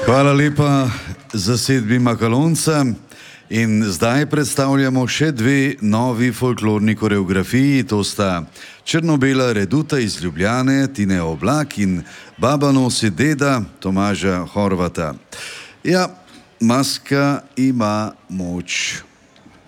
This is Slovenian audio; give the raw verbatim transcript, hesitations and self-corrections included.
Hvala lepa zasedbi Makalonca. In zdaj predstavljamo še dve novi folklorni koreografiji, to sta Črno-bela reduta iz Ljubljane, Tine Oblak in Baba nosi deda, Tomaža Horvata. Ja, maska ima moč.